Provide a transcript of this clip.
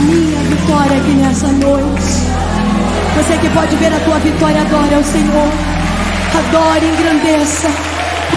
minha vitória aqui nessa noite. Você que pode ver a tua vitória, adore ao Senhor. Adore, engrandeça.